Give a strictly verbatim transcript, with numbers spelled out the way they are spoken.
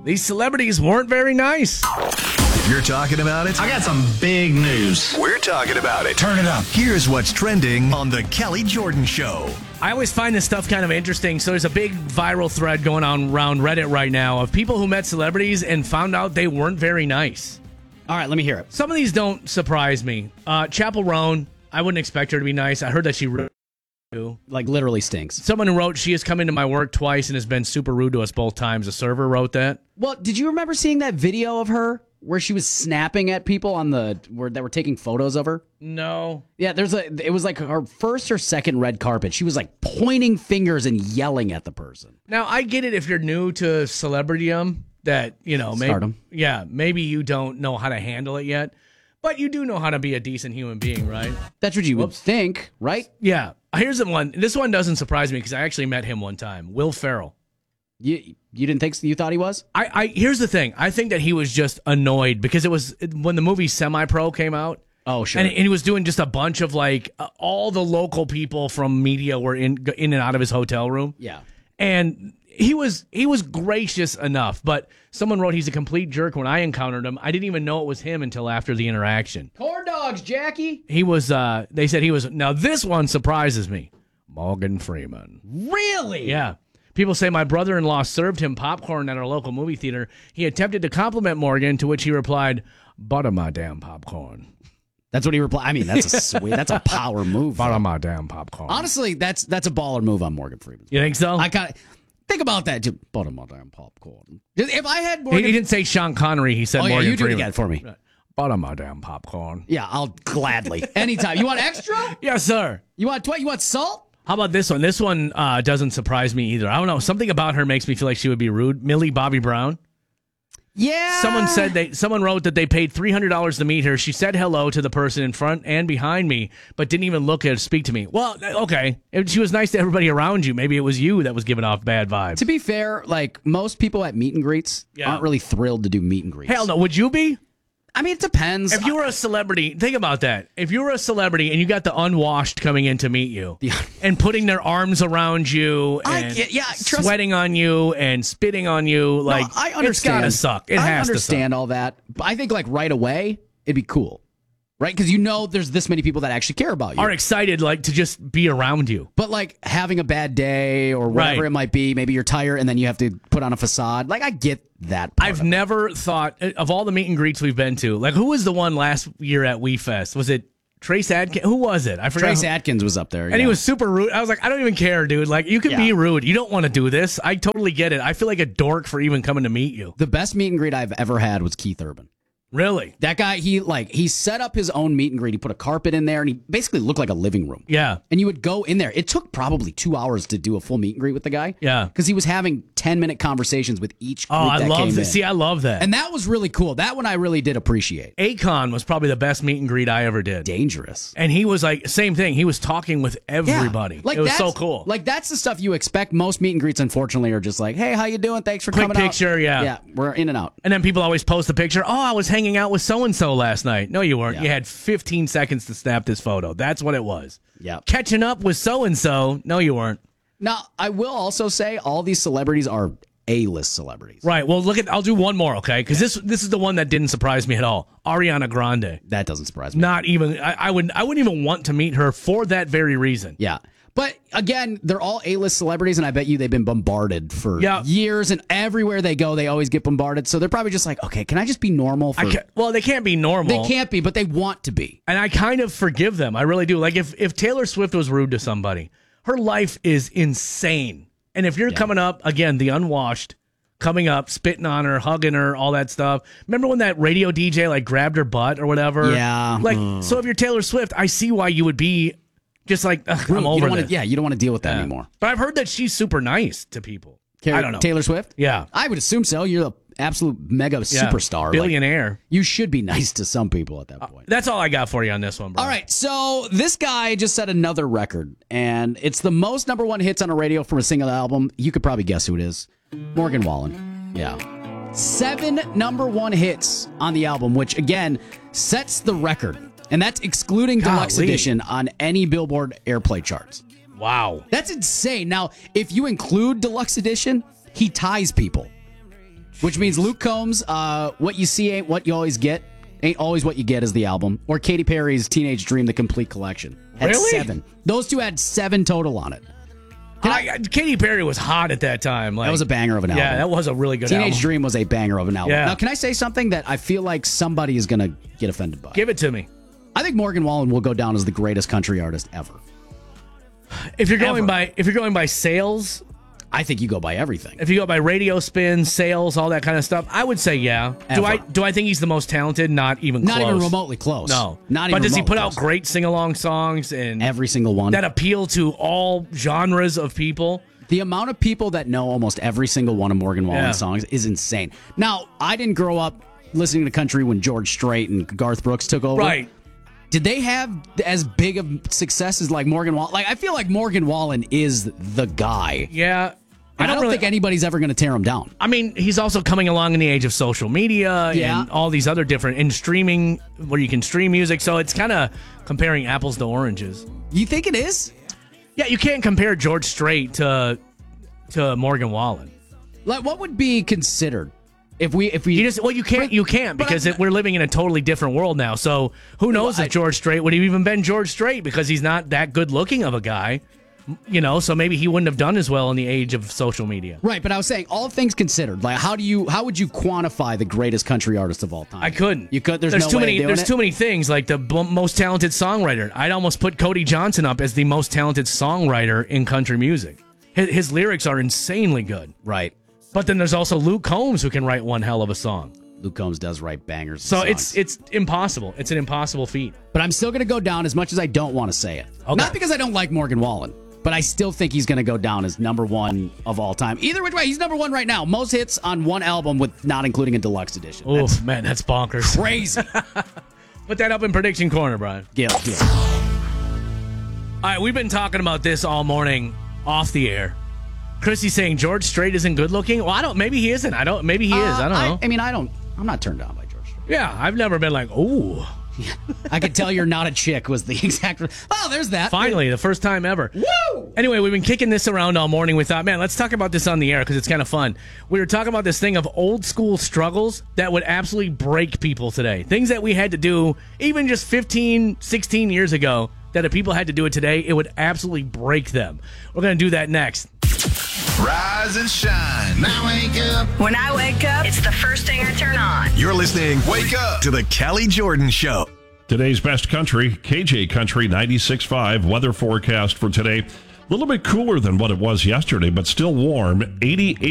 these celebrities weren't very nice. You're talking about it? I got some big news. We're talking about it. Turn it up. Here's what's trending on The Kelly Jordan Show. I always find this stuff kind of interesting. So there's a big viral thread going on around Reddit right now of people who met celebrities and found out they weren't very nice. All right, let me hear it. Some of these don't surprise me. Uh, Chappell Roan, I wouldn't expect her to be nice. I heard that she wrote. Like, literally stinks. Someone who wrote, she has come into my work twice and has been super rude to us both times. A server wrote that. Well, did you remember seeing that video of her where she was snapping at people on the where that were taking photos of her? No. Yeah, there's a. It was like her first or second red carpet. She was like pointing fingers and yelling at the person. Now, I get it if you're new to celebrityum that, you know, maybe, Stardom. yeah, maybe you don't know how to handle it yet, but you do know how to be a decent human being, right? That's what you Whoops. would think, right? Yeah. Here's the one. This one doesn't surprise me because I actually met him one time. Will Ferrell. You you didn't think so? You thought he was? I, I here's the thing. I think that he was just annoyed because it was when the movie Semi-Pro came out. Oh, sure. And, and he was doing just a bunch of like uh, all the local people from media were in in and out of his hotel room. Yeah. And he was he was gracious enough, but someone wrote he's a complete jerk when I encountered him. I didn't even know it was him until after the interaction. Corn dogs, Jackie. He was uh they said he was now this one surprises me. Morgan Freeman. Really? Yeah. People say my brother-in-law served him popcorn at our local movie theater. He attempted to compliment Morgan, to which he replied, "Butter my damn popcorn." That's what he replied. I mean, that's a sweet, that's a power move. Butter my damn popcorn. Honestly, that's that's a baller move on Morgan Freeman. You think so? I kind of think about that. Too. Butter my damn popcorn. If I had Morgan, he, he didn't say Sean Connery. He said oh, yeah, Morgan you do it Freeman. again for me. Butter my damn popcorn. Yeah, I'll gladly anytime. You want extra? Yes, sir. You want twi- You want salt? How about this one? This one uh, doesn't surprise me either. I don't know. Something about her makes me feel like she would be rude. Millie Bobby Brown. Yeah. Someone said they. Someone wrote that they paid three hundred dollars to meet her. She said hello to the person in front and behind me, but didn't even look at or speak to me. Well, okay. If she was nice to everybody around you, maybe it was you that was giving off bad vibes. To be fair, like most people at meet and greets Yeah. aren't really thrilled to do meet and greets. Hell no. Would you be? I mean, it depends. If you were a celebrity, think about that. If you were a celebrity and you got the unwashed coming in to meet you Yeah. and putting their arms around you I and get- yeah, trust- sweating on you and spitting on you, like, no, I understand. it's gotta suck. It I has understand all that, but I think like right away it'd be cool, right? Because you know there's this many people that actually care about to you. suck. Are excited, like, to just be around you. But like having a bad day or whatever Right. it might be, maybe you're tired and then you have to put on a facade. Like I get that part I've of it. never thought, of all the meet and greets we've been to, like, who was the one last year at WeFest? Was it Trace Adkins? Who was it? I forgot. Trace who- Atkins was up there. And he was super rude. I was like, I don't even care, dude. Like, you can Yeah. be rude. You don't want to do this. I totally get it. I feel like a dork for even coming to meet you. The best meet and greet I've ever had was Keith Urban. Really? That guy, he like he set up his own meet and greet. He put a carpet in there, and he basically looked like a living room. Yeah. And you would go in there. It took probably two hours to do a full meet and greet with the guy. Yeah. Because he was having ten minute conversations with each group Oh, I that love came this. in. See, I love that. And that was really cool. That one I really did appreciate. Akon was probably the best meet and greet I ever did. Dangerous. And he was like, same thing. He was talking with everybody. Like it was that's- so cool. Like that's the stuff you expect. Most meet and greets, unfortunately, are just like, "Hey, how you doing? Thanks for Quick coming out." picture, yeah. yeah, we're in and out. And then people always post a picture. Oh, I was hanging out with so and so last night. No, you weren't. Yeah. You had fifteen seconds to snap this photo. That's what it was. Yeah. Catching up with so and so. No, you weren't. Now, I will also say all these celebrities are A-list celebrities. Right. Well, look at. I'll do one more, okay? Because this this is the one that didn't surprise me at all. Ariana Grande. That doesn't surprise me. Not even. I, I would. I wouldn't even want to meet her for that very reason. Yeah. But again, they're all A-list celebrities, and I bet you they've been bombarded for Yeah. years, and everywhere they go, they always get bombarded. So they're probably just like, okay, can I just be normal? For... I can't, well, they can't be normal. They can't be, but they want to be. And I kind of forgive them. I really do. Like if if Taylor Swift was rude to somebody, her life is insane. And if you're Yeah. coming up again, the unwashed, coming up, spitting on her, hugging her, all that stuff. Remember when that radio D J like grabbed her butt or whatever? Yeah. Like Mm. so, if you're Taylor Swift, I see why you would be just like ugh, I'm You over don't wanna- this. yeah, you don't want to deal with that Yeah. anymore. But I've heard that she's super nice to people. I don't know. Taylor Swift? Yeah. I would assume so. You're the absolute mega Yeah. superstar. Like, billionaire. you should be nice to some people at that point. That's all I got for you on this one, bro. All right, so this guy just set another record, and it's the most number one hits on a radio from a single album. You could probably guess who it is. Morgan Wallen. Yeah. Seven number one hits on the album, which, again, sets the record. And that's excluding Deluxe Golly. Edition on any Billboard Airplay charts. Wow. That's insane. Now, if you include Deluxe Edition, he ties people. which means Luke Combs, uh, What You See Ain't What You Always Get, Ain't Always What You Get is the album, or Katy Perry's Teenage Dream, the complete collection. Had Really? seven. Those two had seven total on it. I, Katy Perry was hot at that time. Like, That was a banger of an album. Yeah, that was a really good Teenage album. Dream was a banger of an album. Yeah. Now, can I say something that I feel like somebody is going to get offended by? Give it to me. I think Morgan Wallen will go down as the greatest country artist ever. If you're going Ever. by if you're going by sales, I think you go by everything. if you go by radio spins, sales, all that kind of stuff, I would say yeah. Do Ever. I do I think he's the most talented? Not even Not close. even remotely close. No. Not even But does he remotely put out close. great sing along songs and Every single one. that appeal to all genres of people? The amount of people that know almost every single one of Morgan Wallen's Yeah. songs is insane. Now, I didn't grow up listening to country when George Strait and Garth Brooks took over. Right. Did they have as big of success as like Morgan Wallen? Like, I feel like Morgan Wallen is the guy. Yeah. I don't, really- think anybody's ever going to tear him down. I mean, he's also coming along in the age of social media Yeah. and all these other different in streaming where you can stream music. So it's kind of comparing apples to oranges. You think it is? Yeah, you can't compare George Strait to to Morgan Wallen. Like, what would be considered if we if we You just well, you can't you can't But because I'm- it, we're living in a totally different world now. So who knows Well, I- if George Strait would have even been George Strait because he's not that good looking of a guy, you know. So maybe he wouldn't have done as well in the age of social media. Right, but I was saying, all things considered, like how do you how would you quantify the greatest country artist of all time? I couldn't. You could. There's, no too way many. of doing There's it? too many things. Like the b- most talented songwriter. I'd almost put Cody Johnson up as the most talented songwriter in country music. His, his lyrics are insanely good. Right. But then there's also Luke Combs who can write one hell of a song. Luke Combs does write bangers. So and it's songs. it's impossible. It's an impossible feat. But I'm still going to go down as much as I don't want to say it. Okay. Not because I don't like Morgan Wallen, but I still think he's going to go down as number one of all time. Either which way, he's number one right now. Most hits on one album with not including a deluxe edition. Oh That's man, that's bonkers. crazy. Put that up in prediction corner, Brian. yeah, yeah. All right, we've been talking about this all morning off the air. Chrissy's saying George Strait isn't good looking. Well, I don't. Maybe he isn't. I don't. Maybe he is. I don't know. Uh, I, I mean, I don't. I'm not turned on by George Strait. yeah, I've never been like, ooh. I could tell you're not a chick was the exact. Oh, there's that. Finally, the first time ever. Woo! Anyway, we've been kicking this around all morning. We thought, man, let's talk about this on the air because it's kind of fun. We were talking about this thing of old school struggles that would absolutely break people today. Things that we had to do even just fifteen, sixteen years ago that if people had to do it today, it would absolutely break them. We're going to do that next. Rise and shine. Now wake up. When I wake up, it's the first thing I turn on. You're listening. Wake up to the Kelly Jordan Show. Today's best country, K J Country ninety-six point five. Weather forecast for today. A little bit cooler than what it was yesterday, but still warm. eighty-eight